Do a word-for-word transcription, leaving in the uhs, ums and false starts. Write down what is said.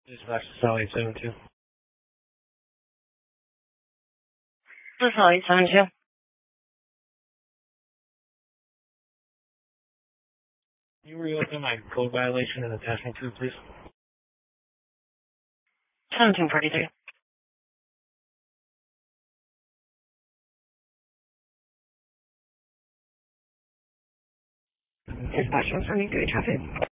Dispatch to Sally eight seven two. This is Sally eight seven two. Can you reopen my code violation and attach me to it, please? seventeen forty-three. Dispatch, what's running through traffic?